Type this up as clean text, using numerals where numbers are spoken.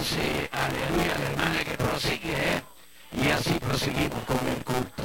Entonces, aleluya, la hermana que prosigue, y así proseguimos con el culto.